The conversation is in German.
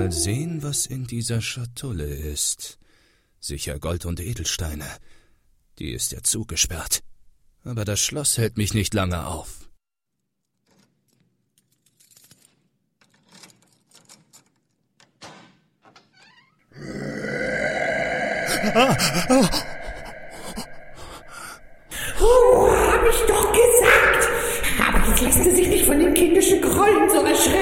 Mal sehen, was in dieser Schatulle ist. Sicher Gold und Edelsteine. Die ist ja zugesperrt. Aber das Schloss hält mich nicht lange auf. Hab ich doch gesagt. Aber jetzt lässt er sich nicht von den kindischen Grollen so erschrecken.